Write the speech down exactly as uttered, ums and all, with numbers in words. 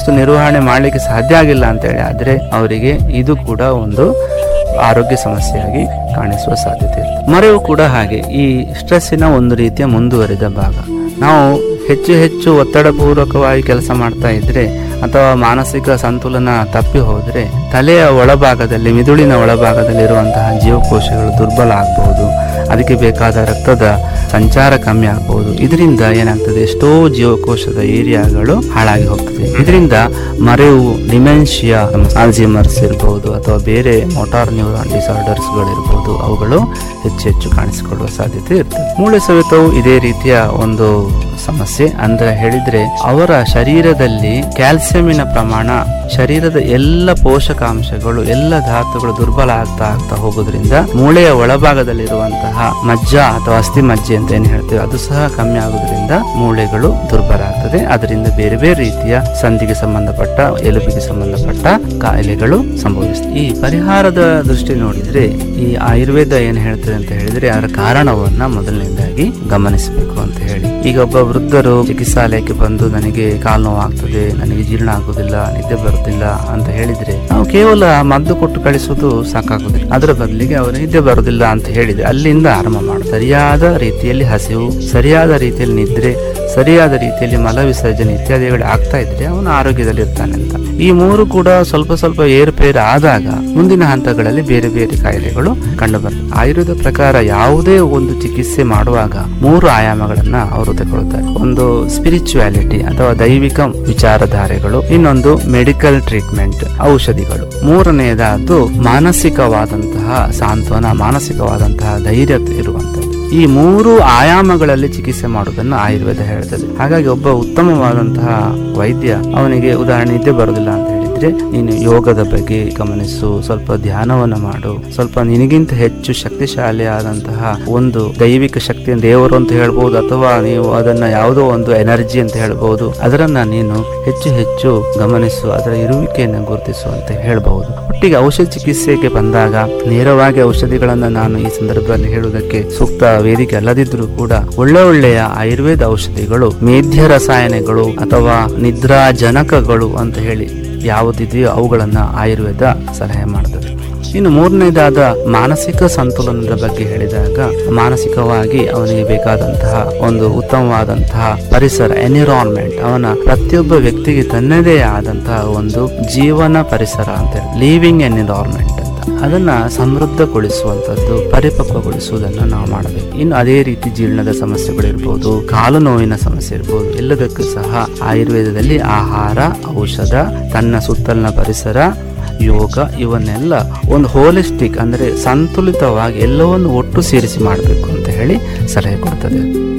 ನಿರ್ವಹಣೆ ಮಾಡಲಿಕ್ಕೆ ಸಾಧ್ಯ ಆಗಿಲ್ಲ ಅಂತೇಳಿ ಆದರೆ ಅವರಿಗೆ ಇದು ಕೂಡ ಒಂದು ಆರೋಗ್ಯ ಸಮಸ್ಯೆಯಾಗಿ ಕಾಣಿಸುವ ಸಾಧ್ಯತೆ ಇರುತ್ತೆ. ಮರೆವು ಕೂಡ ಹಾಗೆ ಈ ಸ್ಟ್ರೆಸ್ಸಿನ ಒಂದು ರೀತಿಯ ಮುಂದುವರಿದ ಭಾಗ. ನಾವು ಹೆಚ್ಚು ಹೆಚ್ಚು ಒತ್ತಡಪೂರ್ವಕವಾಗಿ ಕೆಲಸ ಮಾಡ್ತಾ ಇದ್ರೆ ಅಥವಾ ಮಾನಸಿಕ ಸಂತುಲನ ತಪ್ಪಿ ಹೋದ್ರೆ ತಲೆಯ ಒಳಭಾಗದಲ್ಲಿ, ಮಿದುಳಿನ ಒಳಭಾಗದಲ್ಲಿ ಇರುವಂತಹ ಜೀವಕೋಶಗಳು ದುರ್ಬಲ ಆಗಬಹುದು. ಅದಕ್ಕೆ ಬೇಕಾದ ರಕ್ತದ ಸಂಚಾರ ಕಮ್ಮಿ ಆಗಬಹುದು. ಇದರಿಂದ ಏನಾಗ್ತದೆ, ಎಷ್ಟೋ ಜೀವಕೋಶದ ಏರಿಯಾಗಳು ಹಾಳಾಗಿ ಹೋಗ್ತದೆ. ಇದರಿಂದ ಮರೆವು, ಡಿಮೆನ್ಷಿಯಾ, ಆಲ್ಝೀಮರ್ಸ್ ಇರಬಹುದು ಅಥವಾ ಬೇರೆ ಮೋಟಾರ್ ನ್ಯೂರಾನ್ ಡಿಸಾರ್ಡರ್ಸ್ ಗಳಿರಬಹುದು, ಅವುಗಳು ಹೆಚ್ಚು ಹೆಚ್ಚು ಕಾಣಿಸಿಕೊಳ್ಳುವ ಸಾಧ್ಯತೆ ಇರ್ತದೆ. ಮೂಳೆ ಸವೆತವು ಇದೇ ರೀತಿಯ ಒಂದು ಸಮಸ್ಯೆ. ಅಂದ್ರೆ ಹೇಳಿದ್ರೆ ಅವರ ಶರೀರದಲ್ಲಿ ಕ್ಯಾಲ್ಸಿಯಂನ ಪ್ರಮಾಣ, ಶರೀರದ ಎಲ್ಲ ಪೋಷಕಾಂಶಗಳು, ಎಲ್ಲ ಧಾತುಗಳು ದುರ್ಬಲ ಆಗ್ತಾ ಆಗ್ತಾ ಹೋಗೋದ್ರಿಂದ ಮೂಳೆಯ ಒಳಭಾಗದಲ್ಲಿರುವಂತಹ ಮಜ್ಜ ಅಥವಾ ಅಸ್ಥಿ ಮಜ್ಜೆ ಅಂತ ಏನ್ ಹೇಳ್ತೇವೆ ಅದು ಸಹ ಕಮ್ಮಿ ಆಗೋದ್ರಿಂದ ಮೂಳೆಗಳು ದುರ್ಬಲ ಆಗ್ತದೆ. ಅದರಿಂದ ಬೇರೆ ಬೇರೆ ರೀತಿಯ ಸಂಧಿಗೆ ಸಂಬಂಧಪಟ್ಟ, ಎಲುಬಿಗೆ ಸಂಬಂಧಪಟ್ಟ ಕಾಯಿಲೆಗಳು ಸಂಭವಿಸ್ತದೆ. ಈ ಪರಿಹಾರದ ದೃಷ್ಟಿ ನೋಡಿದ್ರೆ ಈ ಆಯುರ್ವೇದ ಏನ್ ಹೇಳ್ತದೆ ಅಂತ ಹೇಳಿದ್ರೆ ಅದರ ಕಾರಣವನ್ನ ಮೊದಲನೇದಾಗಿ ಗಮನಿಸಬೇಕು ಅಂತ ಹೇಳಿ. ಈಗ ಒಬ್ಬ ವೃದ್ಧರು ಚಿಕಿತ್ಸಾಲಯಕ್ಕೆ ಬಂದು ನನಗೆ ಕಾಲು ನೋವು ಆಗ್ತದೆ, ನನಗೆ ಜೀರ್ಣ ಆಗುದಿಲ್ಲ, ನಿದ್ದೆ ಬರುದಿಲ್ಲ ಅಂತ ಹೇಳಿದ್ರೆ ನಾವು ಕೇವಲ ಮದ್ದು ಕೊಟ್ಟು ಕಳಿಸುವುದು ಸಾಕಾಗುದಿಲ್ಲ. ಅದರ ಬದಲಿಗೆ ಅವರು ನಿದ್ದೆ ಬರುದಿಲ್ಲ ಅಂತ ಹೇಳಿದ್ರೆ ಅಲ್ಲಿಂದ ಆರಂಭ ಮಾಡಿ ಸರಿಯಾದ ರೀತಿಯಲ್ಲಿ ಹಸಿವು, ಸರಿಯಾದ ರೀತಿಯಲ್ಲಿ ನಿದ್ರೆ, ಸರಿಯಾದ ರೀತಿಯಲ್ಲಿ ಮಲ ವಿಸರ್ಜನೆ ಇತ್ಯಾದಿಗಳು ಆಗ್ತಾ ಇದ್ರೆ ಅವನು ಆರೋಗ್ಯದಲ್ಲಿ ಇರ್ತಾನೆ ಅಂತ. ಈ ಮೂರು ಕೂಡ ಸ್ವಲ್ಪ ಸ್ವಲ್ಪ ಏರುಪೇರು ಆದಾಗ ಮುಂದಿನ ಹಂತಗಳಲ್ಲಿ ಬೇರೆ ಬೇರೆ ಕಾಯಿಲೆಗಳು ಕಂಡು ಬರ್ತವೆ. ಆಯುರ್ವೇದ ಪ್ರಕಾರ ಯಾವುದೇ ಒಂದು ಚಿಕಿತ್ಸೆ ಮಾಡುವಾಗ ಮೂರು ಆಯಾಮಗಳನ್ನ ಅವರು ತಗೊಳ್ತಾರೆ. ಒಂದು ಸ್ಪಿರಿಚುಯಾಲಿಟಿ ಅಥವಾ ದೈವಿಕ ವಿಚಾರಧಾರೆಗಳು, ಇನ್ನೊಂದು ಮೆಡಿಕಲ್ ಟ್ರೀಟ್ಮೆಂಟ್, ಔಷಧಿಗಳು, ಮೂರನೆಯದಾದ್ದು ಮಾನಸಿಕವಾದಂತಹ ಸಾಂತ್ವನ, ಮಾನಸಿಕವಾದಂತಹ ಧೈರ್ಯ ಇರುವಂತದ್ದು. ಈ ಮೂರು ಆಯಾಮಗಳಲ್ಲಿ ಚಿಕಿತ್ಸೆ ಮಾಡುವುದನ್ನು ಆಯುರ್ವೇದ ಹೇಳ್ತದೆ. ಹಾಗಾಗಿ ಒಬ್ಬ ಉತ್ತಮವಾದಂತಹ ವೈದ್ಯ ಅವನಿಗೆ ಉದಾಹರಣೆ ನಿದ್ದೆ ಬರುದಿಲ್ಲ ಅಂತ ಹೇಳಿದ್ರೆ ನೀನು ಯೋಗದ ಬಗ್ಗೆ ಗಮನಿಸು, ಸ್ವಲ್ಪ ಧ್ಯಾನವನ್ನ ಮಾಡು, ಸ್ವಲ್ಪ ನಿನಗಿಂತ ಹೆಚ್ಚು ಶಕ್ತಿಶಾಲಿಯಾದಂತಹ ಒಂದು ದೈವಿಕ ಶಕ್ತಿ, ದೇವರು ಅಂತ ಹೇಳ್ಬಹುದು ಅಥವಾ ನೀವು ಅದನ್ನ ಯಾವುದೋ ಒಂದು ಎನರ್ಜಿ ಅಂತ ಹೇಳ್ಬಹುದು, ಅದರನ್ನ ನೀನು ಹೆಚ್ಚು ಹೆಚ್ಚು ಗಮನಿಸು, ಅದರ ಇರುವಿಕೆಯನ್ನು ಗುರುತಿಸು ಅಂತ ಹೇಳ್ಬಹುದು. ಒಟ್ಟಿಗೆ ಔಷಧ ಚಿಕಿತ್ಸೆಗೆ ಬಂದಾಗ ನೇರವಾಗಿ ಔಷಧಿಗಳನ್ನ ನಾನು ಈ ಸಂದರ್ಭದಲ್ಲಿ ಹೇಳುವುದಕ್ಕೆ ಸೂಕ್ತ ವೇದಿಕೆ ಅಲ್ಲದಿದ್ರೂ ಕೂಡ ಒಳ್ಳೆ ಒಳ್ಳೆಯ ಆಯುರ್ವೇದ ಔಷಧಿಗಳು, ಮೇಧ್ಯ ರಸಾಯನಗಳು ಅಥವಾ ನಿದ್ರಾಜನಕಗಳು ಅಂತ ಹೇಳಿ ಯಾವುದಿದೆಯೋ ಅವುಗಳನ್ನ ಆಯುರ್ವೇದ ಸಲಹೆ ಮಾಡ್ತದೆ. ಇನ್ನು ಮೂರನೇದಾದ ಮಾನಸಿಕ ಸಂತುಲನದ ಬಗ್ಗೆ ಹೇಳಿದಾಗ ಮಾನಸಿಕವಾಗಿ ಅವನಿಗೆ ಬೇಕಾದಂತಹ ಒಂದು ಉತ್ತಮವಾದಂತಹ ಪರಿಸರ, ಎನ್ವಿರಾನ್ಮೆಂಟ್, ಅವನ ಪ್ರತಿಯೊಬ್ಬ ವ್ಯಕ್ತಿಗೆ ತನ್ನದೇ ಆದಂತಹ ಒಂದು ಜೀವನ ಪರಿಸರ ಅಂತ ಹೇಳಿ ಲಿವಿಂಗ್ ಎನ್ವಿರಾನ್ಮೆಂಟ್ ಅಂತ, ಅದನ್ನ ಸಮೃದ್ಧಗೊಳಿಸುವಂತದ್ದು, ಪರಿಪಕ್ವಗೊಳಿಸುವುದನ್ನು ನಾವು ಮಾಡಬೇಕು. ಇನ್ನು ಅದೇ ರೀತಿ ಜೀರ್ಣದ ಸಮಸ್ಯೆಗಳಿರ್ಬೋದು, ಕಾಲು ನೋವಿನ ಸಮಸ್ಯೆ ಇರ್ಬೋದು, ಎಲ್ಲದಕ್ಕೂ ಸಹ ಆಯುರ್ವೇದದಲ್ಲಿ ಆಹಾರ, ಔಷಧ, ತನ್ನ ಸುತ್ತಲಿನ ಪರಿಸರ, ಯೋಗ ಇವನ್ನೆಲ್ಲ ಒಂದು ಹೋಲಿಸ್ಟಿಕ್ ಅಂದ್ರೆ ಸಂತುಲಿತವಾಗಿ ಎಲ್ಲವನ್ನು ಒಟ್ಟು ಸೇರಿಸಿ ಮಾಡಬೇಕು ಅಂತ ಹೇಳಿ ಸಲಹೆ ಕೊಡ್ತದೆ.